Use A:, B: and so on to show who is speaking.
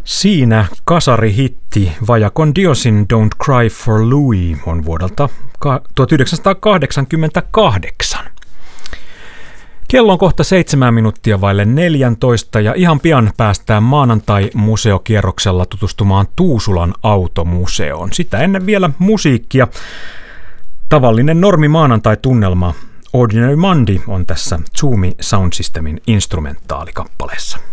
A: Siinä kasarihitti Vaya con Diosin Don't Cry for Louis on vuodelta 1988. Kello on kohta 7 minuuttia vaille 14 ja ihan pian päästään maanantai-museokierroksella tutustumaan Tuusulan automuseoon. Sitä ennen vielä musiikkia. Tavallinen normi maanantai-tunnelma Ordinary Monday on tässä Zoomi Sound Systemin instrumentaalikappaleessa.